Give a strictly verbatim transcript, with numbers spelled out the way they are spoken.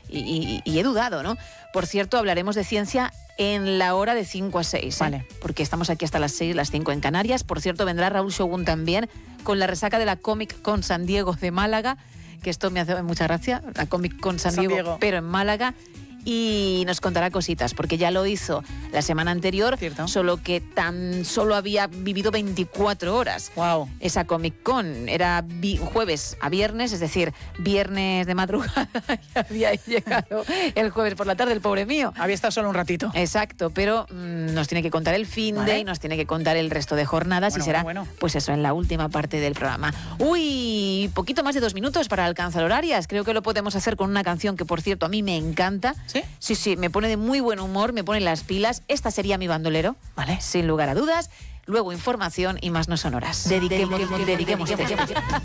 y, y, y he dudado, ¿no? Por cierto, hablaremos de ciencia en la hora de cinco a seis, ¿eh? Vale. Porque estamos aquí hasta las seis, las cinco en Canarias. Por cierto, vendrá Raúl Shogun también con la resaca de la Comic Con San Diego de Málaga, que esto me hace mucha gracia, la Comic Con San, San Diego, Diego, pero en Málaga. Y nos contará cositas, porque ya lo hizo la semana anterior, ¿cierto? Solo que tan solo había vivido veinticuatro horas. Wow. Esa Comic Con era vi- jueves a viernes, es decir, viernes de madrugada, y había llegado el jueves por la tarde, el pobre mío. Había estado solo un ratito. Exacto, pero mmm, nos tiene que contar el fin de Vale. y nos tiene que contar el resto de jornadas, Bueno, y será, bueno, bueno. pues eso, en la última parte del programa. Uy, poquito más de dos minutos para alcanzar horarias. Creo que lo podemos hacer con una canción que, por cierto, a mí me encanta. ¿Sí? Sí, sí, me pone de muy buen humor, me pone las pilas. Esta sería Mi Bandolero, Vale. sin lugar a dudas. Luego información y más no sonoras. Dediquemos, dediquemos, dediquemos.